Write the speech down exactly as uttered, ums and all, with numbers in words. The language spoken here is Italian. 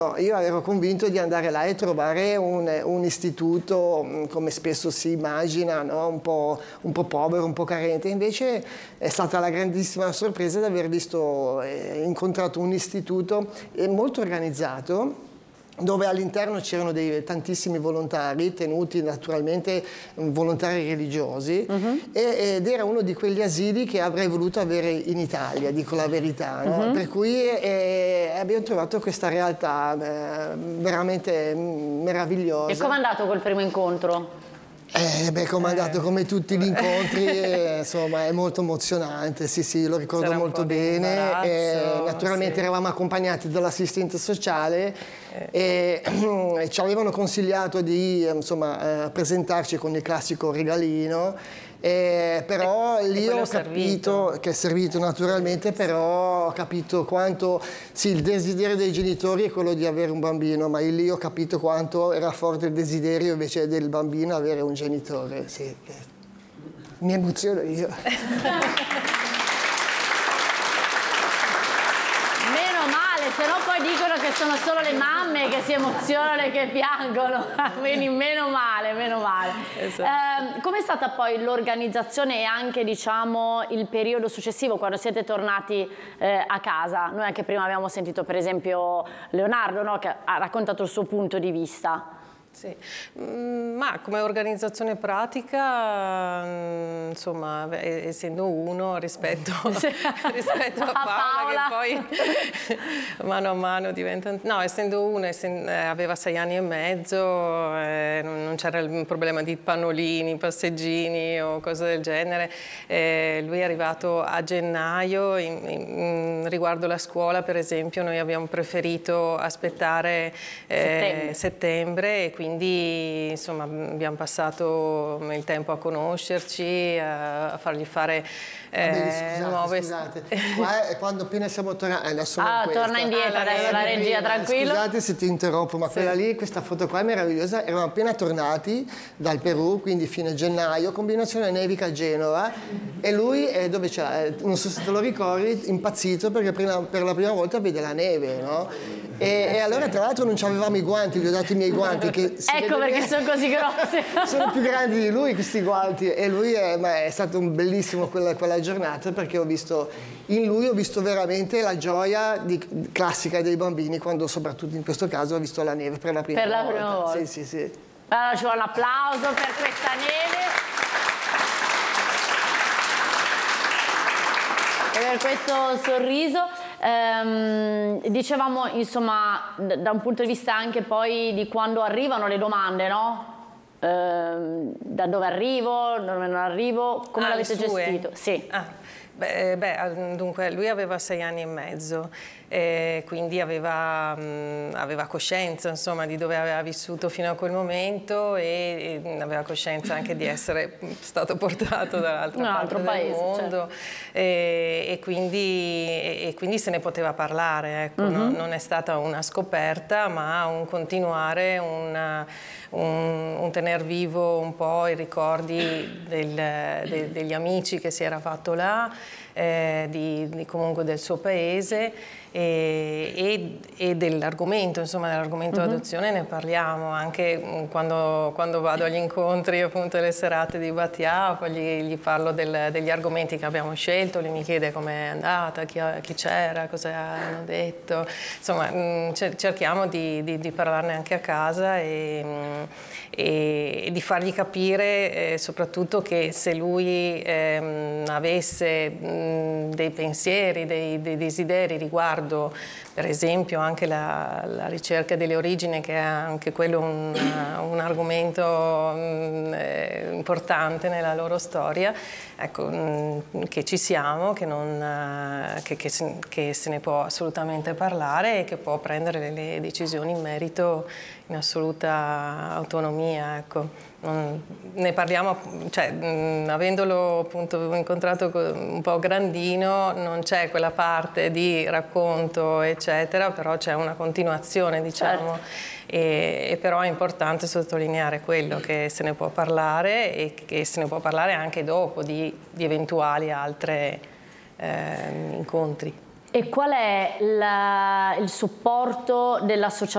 Io ero convinto di andare là e trovare un, un istituto, come spesso si immagina, no? un, po', un po' povero, un po' carente. Invece è stata la grandissima sorpresa di aver visto, eh, incontrato un istituto molto organizzato, dove all'interno c'erano dei tantissimi volontari, tenuti naturalmente volontari religiosi, uh-huh. e, ed era uno di quegli asili che avrei voluto avere in Italia, dico la verità, no? Uh-huh. Per cui eh, abbiamo trovato questa realtà eh, veramente meravigliosa. E com'è andato quel primo incontro? Eh, beh, come è andato, come tutti gli incontri, eh, insomma, è molto emozionante, sì, sì, lo ricordo C'era molto bene. Eh, naturalmente sì. eravamo accompagnati dall'assistente sociale eh. e, e ci avevano consigliato di, insomma, eh, presentarci con il classico regalino. Eh, però e, lì ho capito, servito. che è servito naturalmente, però ho capito quanto, sì, il desiderio dei genitori è quello di avere un bambino, ma lì ho capito quanto era forte il desiderio invece del bambino avere un genitore, sì, che mi emoziono io. Se no poi dicono che sono solo le mamme che si emozionano e che piangono, quindi meno male, meno male. Esatto. Eh, com'è stata poi l'organizzazione e anche, diciamo, il periodo successivo quando siete tornati eh, a casa? Noi anche prima abbiamo sentito per esempio Leonardo, no, che ha raccontato il suo punto di vista. Sì, ma come organizzazione pratica, insomma, essendo uno rispetto, sì. rispetto a Paola, Paola, che poi mano a mano diventa... No, essendo uno, essendo, aveva sei anni e mezzo, eh, non c'era il problema di pannolini, passeggini o cose del genere. Eh, lui è arrivato a gennaio, in, in, riguardo la scuola per esempio, noi abbiamo preferito aspettare eh, settembre. settembre e quindi insomma abbiamo passato il tempo a conoscerci, a fargli fare eh, Vabbè, scusate, nuove... Scusate, qua è quando appena siamo tornati... Adesso ah, torna indietro, ah, adesso la regia, prima, tranquillo. Scusate se ti interrompo, ma sì. quella lì, questa foto qua è meravigliosa. Eravamo appena tornati dal Perù, quindi fine gennaio, combinazione nevica a Genova, e lui è dove c'è, non so se te lo ricordi, impazzito perché prima, per la prima volta vede la neve, no? E, eh, e allora tra l'altro non avevamo i guanti, gli ho dato i miei guanti che ecco perché sono così grossi. Sono più grandi di lui questi guanti, e lui è, ma è stato un bellissimo quella, quella giornata, perché ho visto in lui ho visto veramente la gioia di, classica dei bambini quando, soprattutto in questo caso, ho visto la neve per la prima per volta. La prima volta. Sì, sì, sì. Allora ci vuole un applauso per questa neve e per questo sorriso. Ehm, dicevamo, insomma, da un punto di vista anche poi di quando arrivano le domande, no? Ehm, da dove arrivo, da dove non arrivo, come ah, l'avete gestito? Sì. Ah. Beh, beh, dunque lui aveva sei anni e mezzo, e quindi aveva, mh, aveva coscienza, insomma, di dove aveva vissuto fino a quel momento, e, e aveva coscienza anche di essere stato portato dall'altra parte del paese, mondo, certo. e, e, quindi, e, e quindi se ne poteva parlare, ecco. Uh-huh. no, non è stata una scoperta, ma un continuare, una, un, un tener vivo un po' i ricordi del, de, degli amici che si era fatto là, Eh, di, di comunque del suo paese, e, e, e dell'argomento, insomma dell'argomento uh-huh. adozione ne parliamo anche quando, quando vado agli incontri, appunto alle serate di Battià, poi gli, gli parlo del, degli argomenti che abbiamo scelto, lui mi chiede com'è andata, chi, chi c'era, cosa hanno detto, insomma mh, cerchiamo di, di, di parlarne anche a casa e, mh, e, e di fargli capire eh, soprattutto che se lui eh, avesse mh, dei pensieri, dei, dei desideri riguardo per esempio anche la, la ricerca delle origini, che è anche quello un, un argomento mh, eh, importante nella loro storia, ecco, mh, che ci siamo, che, non, che, che, se, che se ne può assolutamente parlare e che può prendere le decisioni in merito in assoluta autonomia, ecco. Non, ne parliamo, cioè, mh, avendolo appunto incontrato un po' grandino, non c'è quella parte di racconto eccetera, però c'è una continuazione, diciamo, certo. e, e però è importante sottolineare quello, che se ne può parlare e che se ne può parlare anche dopo di, di eventuali altri eh, incontri. E qual è la, il supporto dell'associazione